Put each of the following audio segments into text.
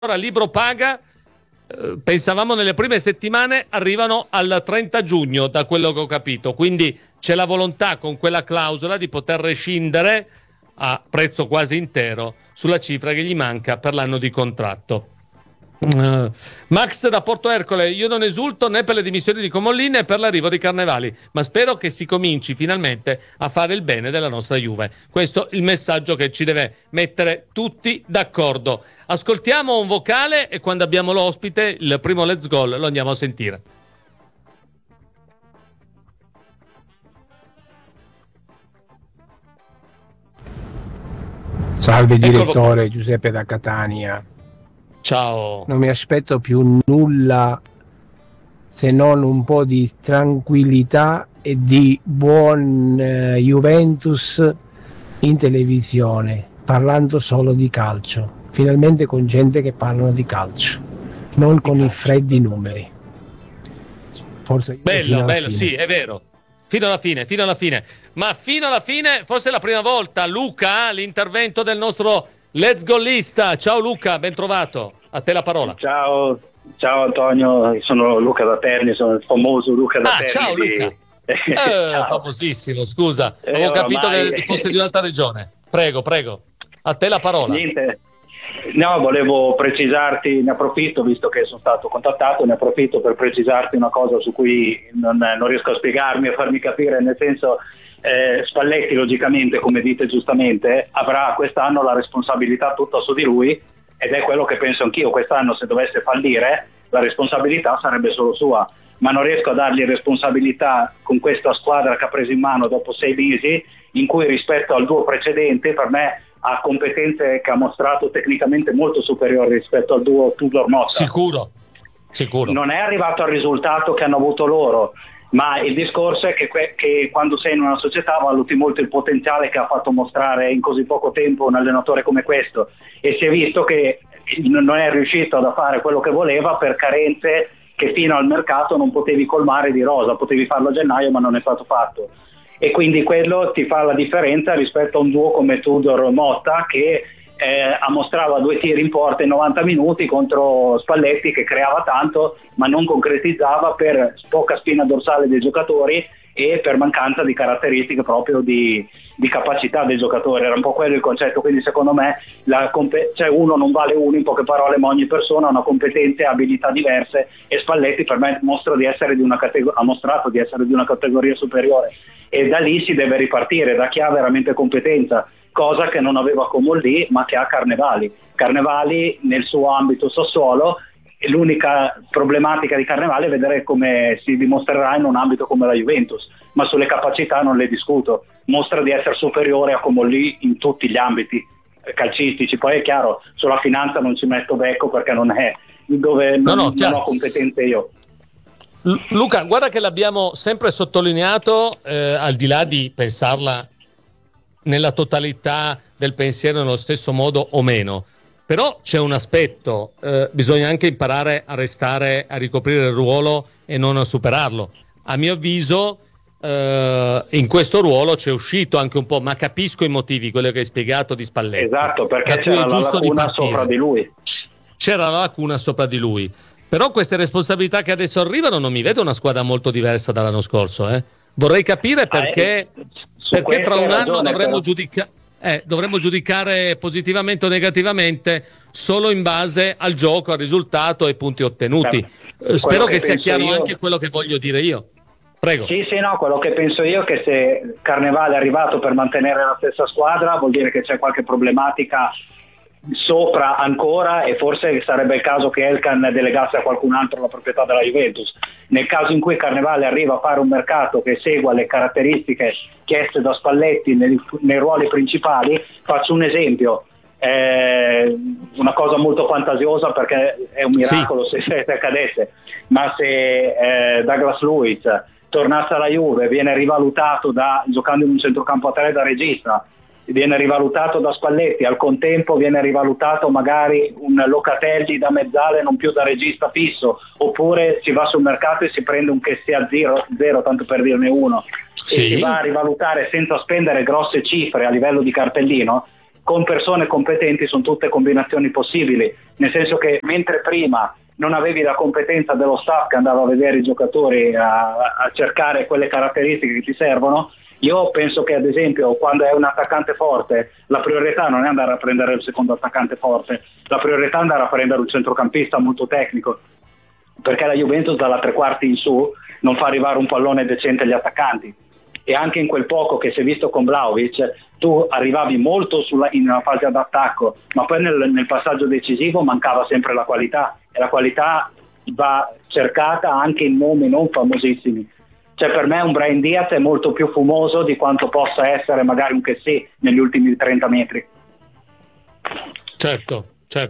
libro paga, pensavamo nelle prime settimane, arrivano al 30 giugno da quello che ho capito, quindi c'è la volontà con quella clausola di poter rescindere a prezzo quasi intero sulla cifra che gli manca per l'anno di contratto. Max da Porto Ercole: io non esulto né per le dimissioni di Comolli né per l'arrivo di Carnevali, ma spero che si cominci finalmente a fare il bene della nostra Juve. Questo è il messaggio che ci deve mettere tutti d'accordo. Ascoltiamo un vocale e quando abbiamo l'ospite, il primo Let's Goal, lo andiamo a sentire. Salve direttore, Giuseppe da Catania. Ciao. Non mi aspetto più nulla se non un po' di tranquillità e di buon Juventus in televisione, parlando solo di calcio. Finalmente con gente che parlano di calcio, non con i freddi numeri. Forse bello, sì, è vero. Fino alla fine. Ma fino alla fine, forse è la prima volta, Luca, l'intervento del nostro Let's Goalista. Ciao Luca, ben trovato. A te la parola. Ciao Antonio, sono Luca da Terni, sono il famoso Luca da Terni. Ciao Luca. Famosissimo, scusa. Avevo capito che foste di un'altra regione. Prego. A te la parola. Niente. No, volevo precisarti, ne approfitto, visto che sono stato contattato, ne approfitto per precisarti una cosa su cui non riesco a spiegarmi e farmi capire, nel senso, Spalletti logicamente, come dite giustamente, avrà quest'anno la responsabilità tutta su di lui, ed è quello che penso anch'io. Quest'anno, se dovesse fallire, la responsabilità sarebbe solo sua, ma non riesco a dargli responsabilità con questa squadra che ha preso in mano dopo 6 mesi, in cui rispetto al duo precedente, per me ha competenze che ha mostrato tecnicamente molto superiori rispetto al duo Tudor-Motta. Sicuro. Non è arrivato al risultato che hanno avuto loro, ma il discorso è che quando sei in una società valuti molto il potenziale che ha fatto mostrare in così poco tempo un allenatore come questo, e si è visto che non è riuscito a fare quello che voleva per carenze che fino al mercato non potevi colmare di rosa, potevi farlo a gennaio ma non è stato fatto. E quindi quello ti fa la differenza rispetto a un duo come Tudor-Motta che mostrava 2 tiri in porta in 90 minuti contro Spalletti, che creava tanto ma non concretizzava per poca spina dorsale dei giocatori e per mancanza di caratteristiche proprio di capacità dei giocatori. Era un po' quello il concetto. Quindi secondo me uno non vale uno, in poche parole, ma ogni persona ha una competenza e abilità diverse, e Spalletti per me ha mostrato di essere di una categoria superiore, e da lì si deve ripartire, da chi ha veramente competenza, cosa che non aveva Comolli ma che ha Carnevali nel suo ambito Sassuolo. E l'unica problematica di Carnevali è vedere come si dimostrerà in un ambito come la Juventus, ma sulle capacità non le discuto, mostra di essere superiore a Comolli in tutti gli ambiti calcistici. Poi è chiaro, sulla finanza non ci metto becco perché non è dove non ho competenze io. Luca, guarda che l'abbiamo sempre sottolineato, al di là di pensarla nella totalità del pensiero nello stesso modo o meno, però c'è un aspetto, bisogna anche imparare a restare, a ricoprire il ruolo e non a superarlo. A mio avviso in questo ruolo c'è uscito anche un po', ma capisco i motivi, quello che hai spiegato di Spalletti. Esatto, perché c'era la lacuna sopra di lui. C'era la lacuna sopra di lui. Però queste responsabilità che adesso arrivano, non mi vedo una squadra molto diversa dall'anno scorso. Vorrei capire perché tra un anno dovremmo giudicare positivamente o negativamente solo in base al gioco, al risultato e ai punti ottenuti. Spero che sia chiaro anche quello che voglio dire io. Prego. Sì, no, quello che penso io è che se Carnevale è arrivato per mantenere la stessa squadra, vuol dire che c'è qualche problematica sopra ancora, e forse sarebbe il caso che Elkan delegasse a qualcun altro la proprietà della Juventus. Nel caso in cui Carnevale arriva a fare un mercato che segua le caratteristiche chieste da Spalletti nei ruoli principali, faccio un esempio, una cosa molto fantasiosa perché è un miracolo se accadesse, ma se Douglas Luiz tornasse alla Juve, viene rivalutato giocando in un centrocampo a 3 da regista, viene rivalutato da Spalletti, al contempo viene rivalutato magari un Locatelli da mezzale, non più da regista fisso, oppure si va sul mercato e si prende un che sia 0, tanto per dirne uno, e si va a rivalutare senza spendere grosse cifre a livello di cartellino. con persone competenti sono tutte combinazioni possibili, nel senso che mentre prima non avevi la competenza dello staff che andava a vedere i giocatori a cercare quelle caratteristiche che ti servono, io penso che ad esempio quando è un attaccante forte la priorità non è andare a prendere il secondo attaccante forte, la priorità è andare a prendere un centrocampista molto tecnico, perché la Juventus dalla tre quarti in su non fa arrivare un pallone decente agli attaccanti, e anche in quel poco che si è visto con Vlahovic tu arrivavi molto in una fase d'attacco, ma poi nel passaggio decisivo mancava sempre la qualità, e la qualità va cercata anche in nomi non famosissimi. Cioè per me un Brahim Diaz è molto più fumoso di quanto possa essere magari un Kessié negli ultimi 30 metri. Certo.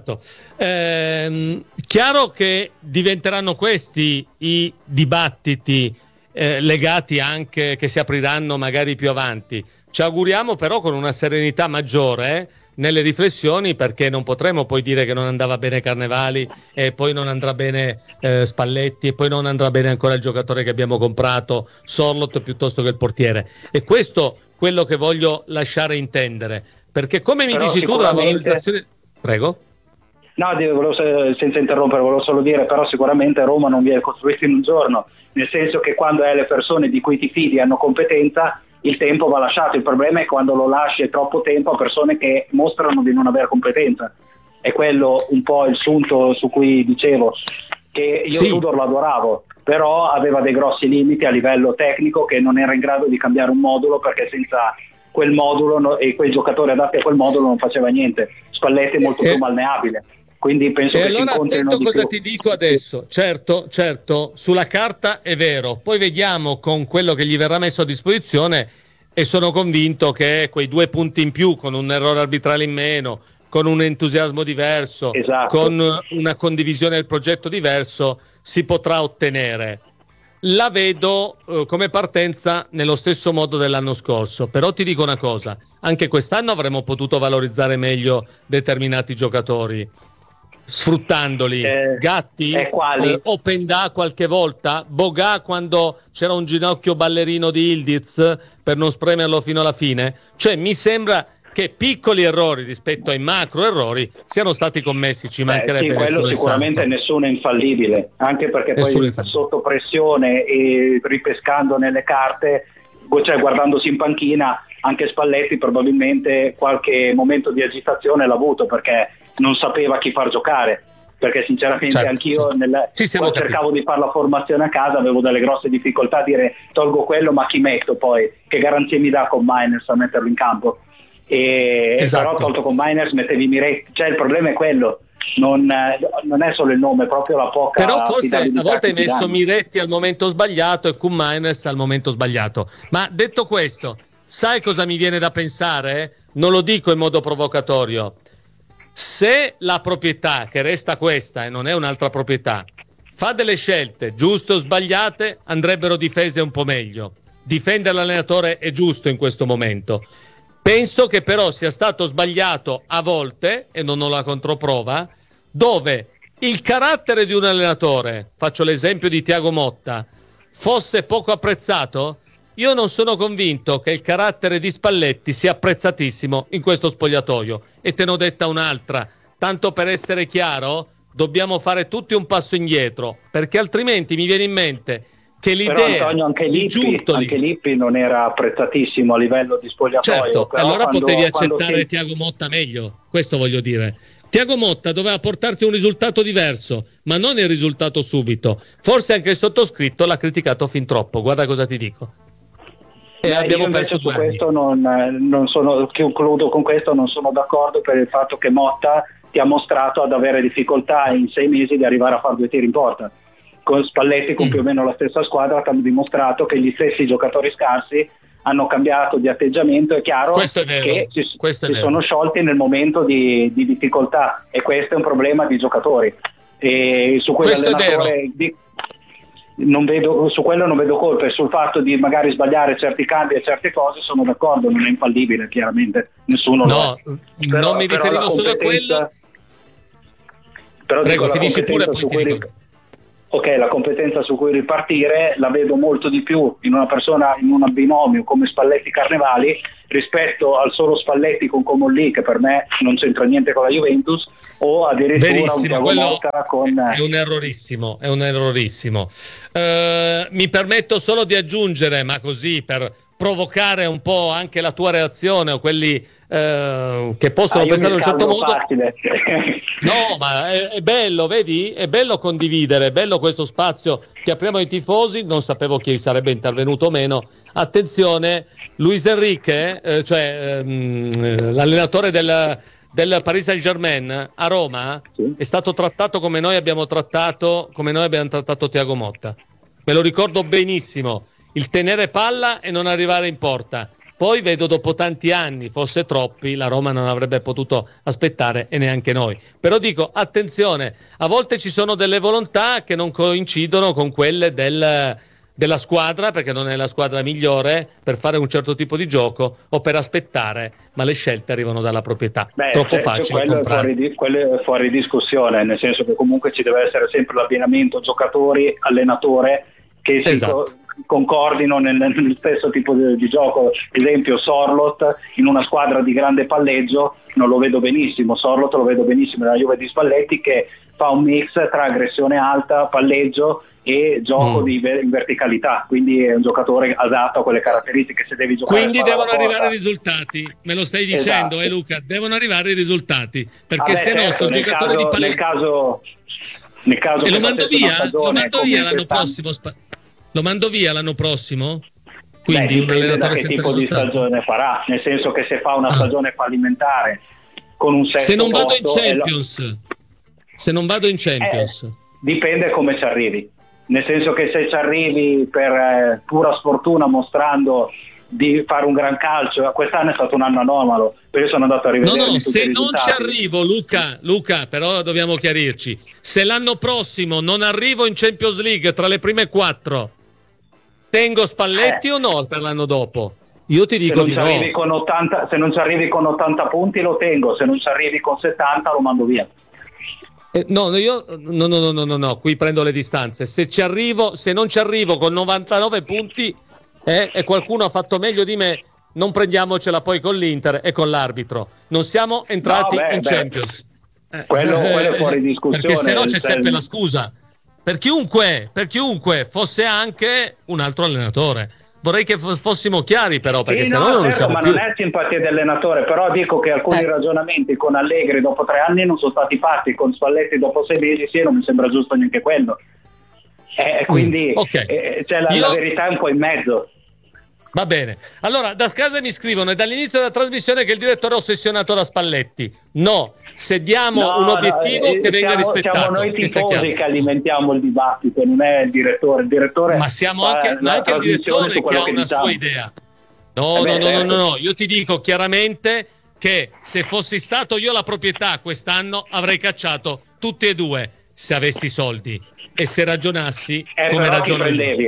Chiaro che diventeranno questi i dibattiti legati anche, che si apriranno magari più avanti. Ci auguriamo però con una serenità maggiore nelle riflessioni, perché non potremo poi dire che non andava bene Carnevali e poi non andrà bene Spalletti e poi non andrà bene ancora il giocatore che abbiamo comprato, Sorloth, piuttosto che il portiere. E questo quello che voglio lasciare intendere, perché come mi dici tu la valorizzazione... Prego. No, senza interrompere, volevo solo dire, però sicuramente Roma non viene costruita in un giorno, nel senso che quando le persone di cui ti fidi hanno competenza, il tempo va lasciato. Il problema è quando lo lasci troppo tempo a persone che mostrano di non avere competenza. È quello un po' il sunto su cui dicevo, che io Tudor lo adoravo, però aveva dei grossi limiti a livello tecnico, che non era in grado di cambiare un modulo, perché senza quel modulo e quei giocatori adatti a quel modulo non faceva niente. Spalletti è molto più malleabile. Quindi penso che allora si incontrino di cosa più. ti dico adesso? Certo, sulla carta è vero, poi vediamo con quello che gli verrà messo a disposizione, e sono convinto che quei 2 punti in più, con un errore arbitrale in meno, con un entusiasmo diverso, con una condivisione del progetto diverso, si potrà ottenere. La vedo come partenza nello stesso modo dell'anno scorso, però ti dico una cosa, anche quest'anno avremmo potuto valorizzare meglio determinati giocatori, sfruttandoli. Gatti, Openda qualche volta, Boga quando c'era un ginocchio ballerino di Ildiz per non spremerlo fino alla fine. Cioè mi sembra che piccoli errori rispetto ai macro errori siano stati commessi, ci mancherebbe. Quello sicuramente nessuno è infallibile, anche perché poi sotto pressione e ripescando nelle carte, cioè guardandosi in panchina, anche Spalletti probabilmente qualche momento di agitazione l'ha avuto, perché non sapeva chi far giocare, perché sinceramente anch'io quando cercavo di fare la formazione a casa avevo delle grosse difficoltà a dire tolgo quello, ma chi metto poi, che garanzie mi dà con Miners a metterlo in campo, però tolto con Miners mettevi Miretti, cioè il problema è quello, non è solo il nome, è proprio la poca. Però forse a volte hai messo Miretti al momento sbagliato e con Miners al momento sbagliato. Ma detto questo, sai cosa mi viene da pensare? Non lo dico in modo provocatorio. Se la proprietà, che resta questa e non è un'altra proprietà, fa delle scelte giuste o sbagliate, andrebbero difese un po' meglio. Difendere l'allenatore è giusto in questo momento. Penso che però sia stato sbagliato a volte, e non ho la controprova, dove il carattere di un allenatore, faccio l'esempio di Thiago Motta, fosse poco apprezzato. Io non sono convinto che il carattere di Spalletti sia apprezzatissimo in questo spogliatoio. E te ne ho detta un'altra. Tanto per essere chiaro, dobbiamo fare tutti un passo indietro, perché altrimenti mi viene in mente che l'idea però Antonio, anche Lippi non era apprezzatissimo a livello di spogliatoio. Certo, allora potevi accettare Thiago Motta meglio, questo voglio dire. Thiago Motta doveva portarti un risultato diverso, ma non il risultato subito. Forse anche il sottoscritto l'ha criticato fin troppo, guarda cosa ti dico. E abbiamo perso su questo non sono, concludo con questo, non sono d'accordo per il fatto che Motta ti ha mostrato ad avere difficoltà in 6 mesi di arrivare a fare 2 tiri in porta. Con Spalletti, con più o meno la stessa squadra, ti hanno dimostrato che gli stessi giocatori scarsi hanno cambiato di atteggiamento. È chiaro che si sono sciolti nel momento di difficoltà, e questo è un problema di giocatori. E su quell'allenatore su quello non vedo colpe, sul fatto di magari sbagliare certi cambi e certe cose sono d'accordo, non è infallibile, chiaramente nessuno non mi riferivo solo a quello. Però prego, finisci pure, poi ti dico. ok, la competenza su cui ripartire la vedo molto di più in una persona, in un binomio come Spalletti Carnevali, rispetto al solo Spalletti con Comolli, che per me non c'entra niente con la Juventus, o addirittura un Thiago Motta con... È un errorissimo, è un errorissimo. Mi permetto solo di aggiungere, ma così per provocare un po' anche la tua reazione o quelli che possono pensare in un certo modo. No, ma è bello, vedi? È bello condividere, è bello questo spazio che apriamo ai tifosi. Non sapevo chi sarebbe intervenuto o meno. Attenzione, Luis Enrique, l'allenatore del Paris Saint-Germain a Roma, sì, è stato trattato come noi abbiamo trattato Thiago Motta. Me lo ricordo benissimo, il tenere palla e non arrivare in porta. Poi vedo dopo tanti anni, forse troppi, la Roma non avrebbe potuto aspettare e neanche noi. Però dico, attenzione, a volte ci sono delle volontà che non coincidono con quelle della squadra, perché non è la squadra migliore per fare un certo tipo di gioco o per aspettare, ma le scelte arrivano dalla proprietà. Troppo facile comprare. Quello è fuori discussione, nel senso che comunque ci deve essere sempre l'abbinamento giocatori-allenatore che si concordino nel stesso tipo di gioco. Ad esempio Sorloth in una squadra di grande palleggio non lo vedo benissimo, Sorloth lo vedo benissimo nella Juve di Spalletti, che fa un mix tra aggressione alta, palleggio e gioco in verticalità, quindi è un giocatore adatto a quelle caratteristiche. Se devi giocare, quindi devono arrivare i risultati, me lo stai dicendo, Luca, devono arrivare i risultati, perché se no sono giocatori di palleggio. Nel caso e lo mando via l'anno prossimo. Lo mando via l'anno prossimo? Quindi un allenatore che tipo di stagione farà, nel senso che se fa una stagione fallimentare con un sesto se non vado in Champions, Champions dipende come ci arrivi, nel senso che se ci arrivi per pura sfortuna mostrando di fare un gran calcio, quest'anno è stato un anno anomalo, perché sono andato a rivedere se non ci arrivo, Luca, però dobbiamo chiarirci, se l'anno prossimo non arrivo in Champions League tra le prime 4, tengo Spalletti o no per l'anno dopo? Io ti dico di no. Se non ci arrivi con 80 punti lo tengo, se non ci arrivi con 70 lo mando via. No, qui prendo le distanze. Se non ci arrivo con 99 punti e qualcuno ha fatto meglio di me, non prendiamocela poi con l'Inter e con l'arbitro. Non siamo entrati in Champions. Quello è fuori discussione. Perché se no c'è sempre la scusa. Per chiunque fosse anche un altro allenatore. Vorrei che fossimo chiari, però, perché se no non riusciamo più. Ma non è simpatia dell'allenatore, però dico che alcuni ragionamenti con Allegri dopo 3 anni non sono stati fatti, con Spalletti dopo 6 mesi, sì, non mi sembra giusto neanche quello. Quindi la verità è un po' in mezzo. Va bene. Allora, da casa mi scrivono: è dall'inizio della trasmissione che il direttore è ossessionato da Spalletti. No, se diamo un obiettivo che venga rispettato. Siamo noi tifosi che alimentiamo il dibattito, non è il direttore. Il direttore, ma siamo anche il direttore che ha una sua idea. No. Io ti dico chiaramente che se fossi stato io la proprietà quest'anno avrei cacciato tutti e due, se avessi soldi e se ragionassi come ragiono io.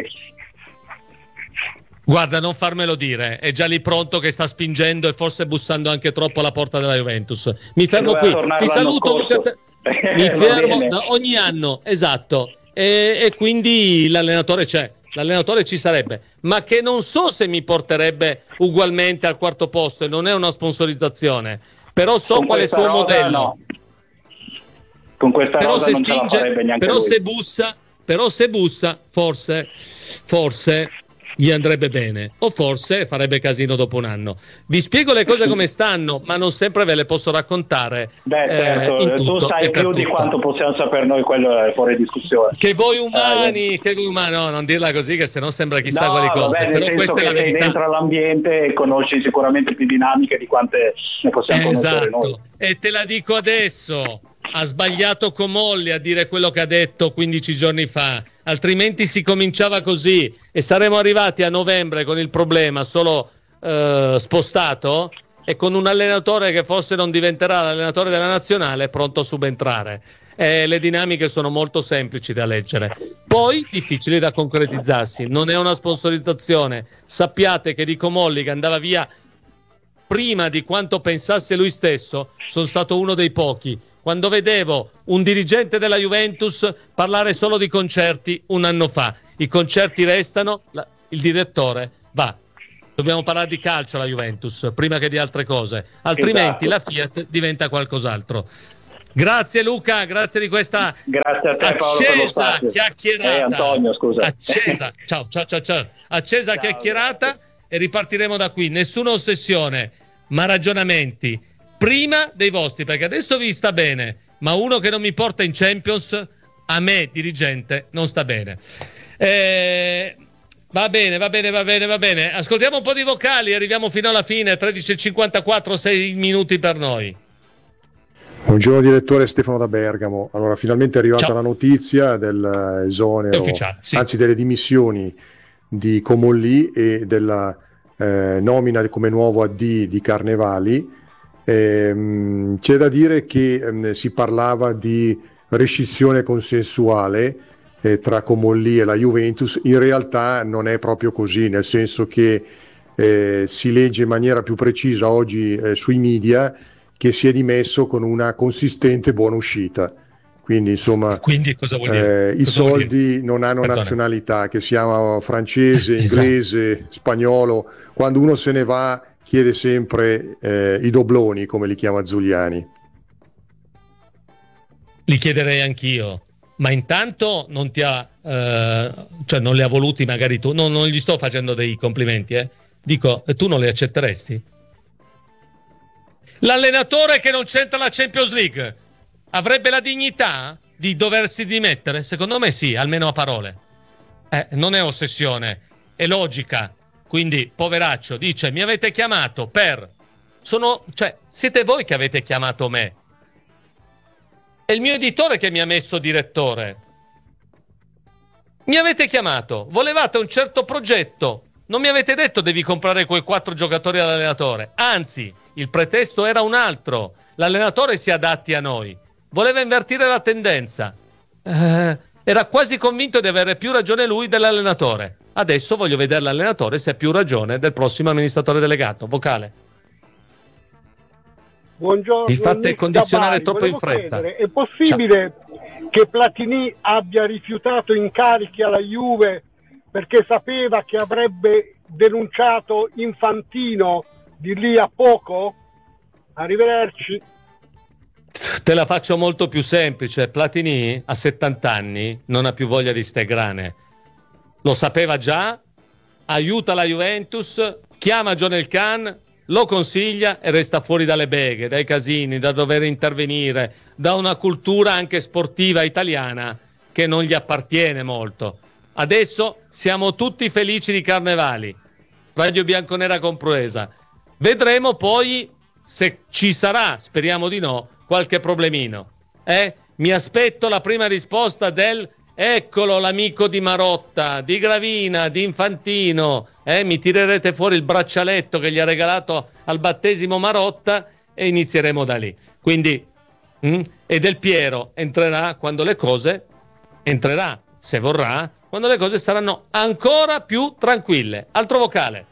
Guarda, non farmelo dire, è già lì pronto che sta spingendo e forse bussando anche troppo alla porta della Juventus. Mi fermo qui, ti saluto Luca, mi fermo ogni anno, esatto, e quindi l'allenatore ci sarebbe, ma che non so se mi porterebbe ugualmente al 4º posto, e non è una sponsorizzazione, però so qual è il suo modello. No. Con questa rosa non ce la farebbe neanche lui. Però se bussa, forse gli andrebbe bene, o forse farebbe casino dopo un anno. Vi spiego le cose come stanno, ma non sempre ve le posso raccontare. Certo, tu sai più di quanto possiamo sapere noi, quello è fuori discussione. Che voi umani, no, non dirla così, che sennò sembra chissà quali cose. Però questa è la verità. Sei dentro all'ambiente e conosci sicuramente più dinamiche di quante ne possiamo conoscere noi. E te la dico adesso. Ha sbagliato Comolli a dire quello che ha detto 15 giorni fa, altrimenti si cominciava così e saremmo arrivati a novembre con il problema solo spostato e con un allenatore che forse non diventerà l'allenatore della nazionale pronto a subentrare. Le dinamiche sono molto semplici da leggere, poi difficili da concretizzarsi. Non è una sponsorizzazione. Sappiate che di Comolli, che andava via prima di quanto pensasse lui stesso, sono stato uno dei pochi quando vedevo un dirigente della Juventus parlare solo di concerti un anno fa. I concerti restano, il direttore va. Dobbiamo parlare di calcio alla Juventus prima che di altre cose, altrimenti la Fiat diventa qualcos'altro. Grazie Luca, grazie di questa grazie a te, Paolo, accesa chiacchierata. Antonio, scusa. Accesa, ciao. Accesa chiacchierata e ripartiremo da qui. Nessuna ossessione, ma ragionamenti prima dei vostri, perché adesso vi sta bene, ma uno che non mi porta in Champions, a me dirigente, non sta bene. Va bene. Ascoltiamo un po' di vocali, arriviamo fino alla fine, 13:54, 6 minuti per noi. Buongiorno direttore, Stefano da Bergamo. Allora, finalmente è arrivata la notizia dell'esonero, sì. Anzi delle dimissioni di Comolli e della nomina come nuovo AD di Carnevali. C'è da dire che si parlava di rescissione consensuale tra Comolli e la Juventus. In realtà non è proprio così, nel senso che si legge in maniera più precisa oggi sui media che si è dimesso con una consistente buona uscita. Quindi insomma, cosa vuol dire? I soldi non hanno nazionalità, che sia francese, inglese, spagnolo. Quando uno se ne va chiede sempre i dobloni, come li chiama Giuliani. Li chiederei anch'io, ma intanto non ti ha non li ha voluti magari tu, non gli sto facendo dei complimenti, dico, tu non li accetteresti? L'allenatore che non c'entra la Champions League avrebbe la dignità di doversi dimettere? Secondo me sì, almeno a parole. Non è ossessione, è logica. Quindi, poveraccio, dice, mi avete chiamato per... siete voi che avete chiamato me. È il mio editore che mi ha messo direttore. Mi avete chiamato, volevate un certo progetto, non mi avete detto devi comprare quei 4 giocatori all'allenatore. Anzi, il pretesto era un altro. L'allenatore si adatti a noi. Voleva invertire la tendenza. Era quasi convinto di avere più ragione lui dell'allenatore. Adesso voglio vedere l'allenatore se ha più ragione del prossimo amministratore delegato. Vocale. Buongiorno. Vi fate condizionare troppo in fretta. È possibile che Platini abbia rifiutato incarichi alla Juve perché sapeva che avrebbe denunciato Infantino di lì a poco? Arrivederci. Te la faccio molto più semplice. Platini a 70 anni non ha più voglia di ste grane. Lo sapeva già, aiuta la Juventus, chiama John El Khan, lo consiglia e resta fuori dalle beghe, dai casini, da dover intervenire, da una cultura anche sportiva italiana che non gli appartiene molto. Adesso siamo tutti felici di Carnevali, Radio Bianconera compresa. Vedremo poi se ci sarà, speriamo di no, qualche problemino. Mi aspetto la prima risposta del eccolo l'amico di Marotta, di Gravina, di Infantino. Mi tirerete fuori il braccialetto che gli ha regalato al battesimo Marotta e inizieremo da lì. Quindi, e Del Piero entrerà quando le cose, entrerà se vorrà, quando le cose saranno ancora più tranquille. Altro vocale.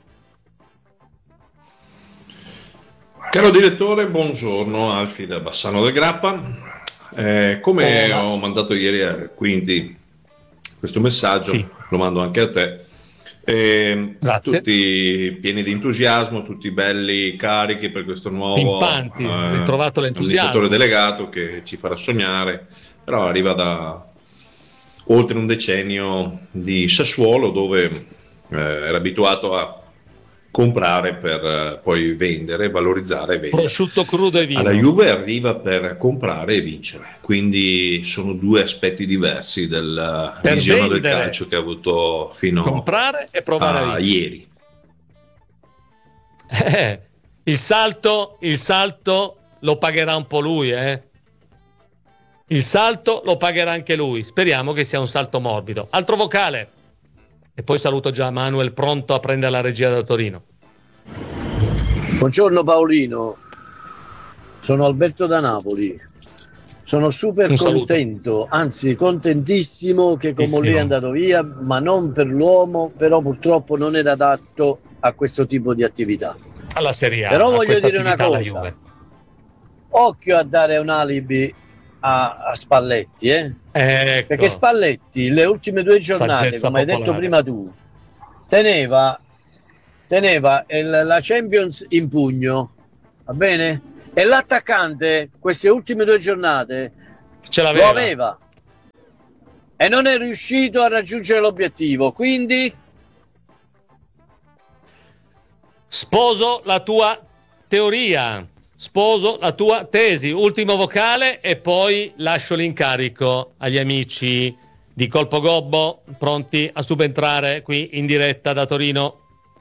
Caro direttore, buongiorno, Alfi da Bassano del Grappa. Come ho mandato ieri a Quinti questo messaggio, lo mando anche a te. Grazie. Tutti pieni di entusiasmo, tutti belli, carichi per questo nuovo ritrovato l'entusiasmo. amministratore delegato che ci farà sognare, però arriva da oltre un decennio di Sassuolo, dove era abituato a comprare per poi vendere, valorizzare e vendere. Prosciutto crudo e vino. Alla Juve arriva per comprare e vincere, quindi sono due aspetti diversi della visione del calcio che ha avuto fino comprare e provare a ieri. Il salto lo pagherà un po' lui, Il salto lo pagherà anche lui. Speriamo che sia un salto morbido. Altro vocale. E poi saluto già Manuel, pronto a prendere la regia da Torino. Buongiorno Paolino, sono Alberto da Napoli. Sono super contento, anzi contentissimo che Comolli è andato via, ma non per l'uomo, però purtroppo non era adatto a questo tipo di attività. Alla Serie A. Però voglio dire una cosa. occhio a dare un alibi a Spalletti, Ecco. Perché Spalletti le ultime 2 giornate, Saggezza come hai detto popolare. prima tu, teneva la Champions in pugno, va bene? E l'attaccante queste ultime 2 giornate Ce lo l'aveva. aveva e non è riuscito a raggiungere l'obiettivo, quindi Sposo la tua teoria, sposo la tua tesi. Ultimo vocale e poi lascio l'incarico agli amici di Colpo Gobbo pronti a subentrare qui in diretta da Torino.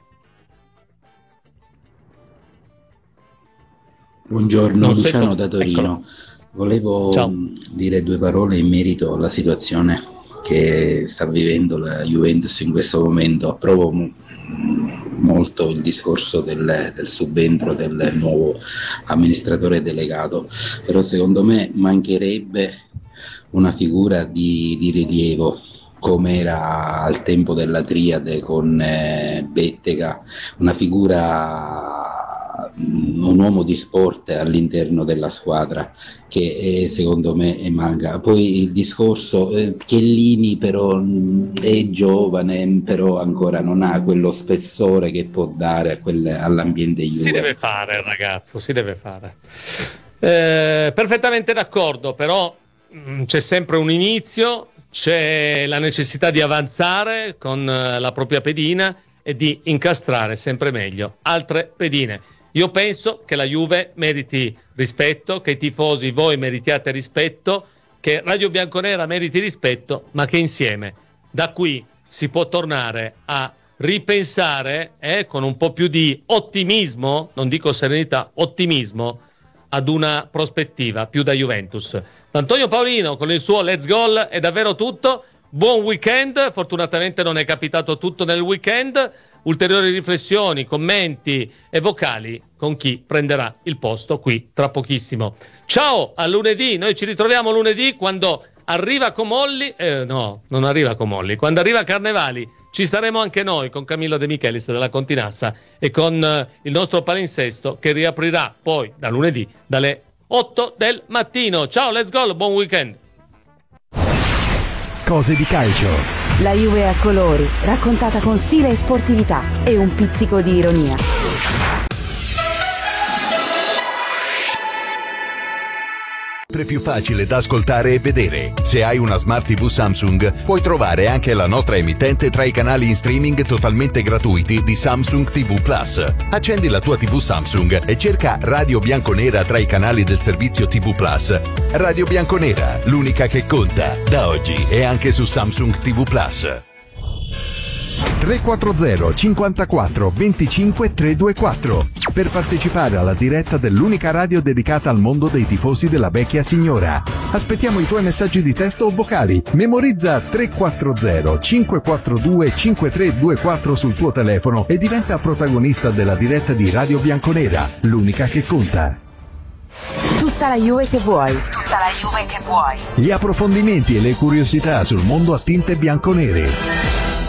Buongiorno, Non Luciano sento- da Torino. Volevo Ciao. dire 2 parole in merito alla situazione che sta vivendo la Juventus in questo momento. Approvo molto il discorso del subentro del nuovo amministratore delegato, però secondo me mancherebbe una figura di rilievo come era al tempo della triade con Bettega, una figura, un uomo di sport all'interno della squadra che secondo me manca. Poi il discorso Chiellini però è giovane, però ancora non ha quello spessore che può dare all'ambiente Juve. Si deve fare, ragazzo, si deve fare. Perfettamente d'accordo, però c'è sempre un inizio, c'è la necessità di avanzare con la propria pedina e di incastrare sempre meglio altre pedine. Io penso che la Juve meriti rispetto, che i tifosi, voi meritiate rispetto, che Radio Bianconera meriti rispetto, ma che insieme da qui si può tornare a ripensare con un po' più di ottimismo, non dico serenità, ottimismo, ad una prospettiva più da Juventus. Antonio Paolino con il suo Let's Goal è davvero tutto. Buon weekend, fortunatamente non è capitato tutto nel weekend. Ulteriori riflessioni, commenti e vocali con chi prenderà il posto qui tra pochissimo. Ciao, a lunedì, noi ci ritroviamo lunedì quando arriva Comolli, no, non arriva Comolli, quando arriva Carnevali ci saremo anche noi con Camillo De Michelis della Continassa e con il nostro palinsesto che riaprirà poi da lunedì dalle 8 del mattino. Ciao, let's go, buon weekend. Cose di calcio. La Juve a colori, raccontata con stile e sportività e un pizzico di ironia. Più facile da ascoltare e vedere. Se hai una Smart TV Samsung, puoi trovare anche la nostra emittente tra i canali in streaming totalmente gratuiti di Samsung TV Plus. Accendi la tua TV Samsung e cerca Radio Bianconera tra i canali del servizio TV Plus. Radio Bianconera, l'unica che conta. Da oggi è anche su Samsung TV Plus. 340 54 25 324 per partecipare alla diretta dell'unica radio dedicata al mondo dei tifosi della vecchia signora. Aspettiamo i tuoi messaggi di testo o vocali. Memorizza 340 542 5324 sul tuo telefono e diventa protagonista della diretta di Radio Bianconera, l'unica che conta. Tutta la Juve che vuoi. Tutta la Juve che vuoi. Gli approfondimenti e le curiosità sul mondo a tinte bianconere.